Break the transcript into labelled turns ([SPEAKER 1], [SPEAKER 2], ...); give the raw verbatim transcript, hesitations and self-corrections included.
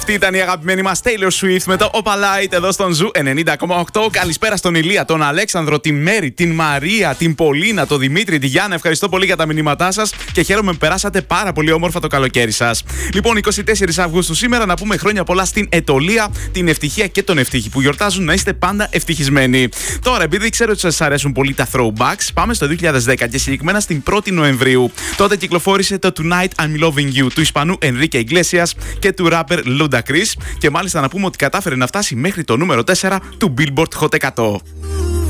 [SPEAKER 1] Αυτή ήταν η αγαπημένη μας Taylor Swift με το Opalite εδώ στον Ζου ενενήντα κόμμα οκτώ. Καλησπέρα στον Ηλία, τον Αλέξανδρο, την Μέρη, την Μαρία, την Πολίνα, τον Δημήτρη, τη Γιάννα. Ευχαριστώ πολύ για τα μηνύματά σας και χαίρομαι που περάσατε πάρα πολύ όμορφα το καλοκαίρι σας. Λοιπόν, εικοστή τέταρτη Αυγούστου σήμερα να πούμε χρόνια πολλά στην Ετωλία, την Ευτυχία και τον Ευτύχη που γιορτάζουν, να είστε πάντα ευτυχισμένοι. Τώρα, επειδή ξέρω ότι σας αρέσουν πολύ τα throwbacks, πάμε στο δύο χιλιάδες δέκα και συγκεκριμένα στην πρώτη Νοεμβρίου. Τότε κυκλοφόρησε το Tonight I'm Loving You του Ισπανού Enrique Iglesias και του rapper Ludacris. Και μάλιστα να πούμε ότι κατάφερε να φτάσει μέχρι το νούμερο τέσσερα του Billboard Hot εκατό.